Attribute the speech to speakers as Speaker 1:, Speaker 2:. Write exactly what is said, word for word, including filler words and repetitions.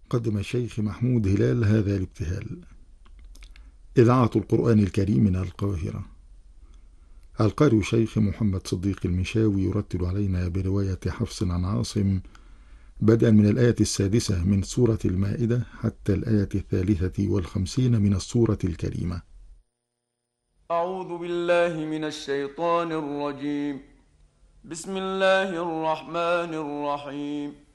Speaker 1: قدم الشيخ محمود هلال هذا الابتهال. إذاعة القرآن الكريم من القاهرة. القارئ الشيخ محمد صديق المشاوي يرتل علينا برواية حفص عن عاصم بدءا من الآية السادسة من سورة المائدة حتى الآية الثالثة والخمسين من السورة الكريمة.
Speaker 2: أعوذ بالله من الشيطان الرجيم. بسم الله الرحمن الرحيم.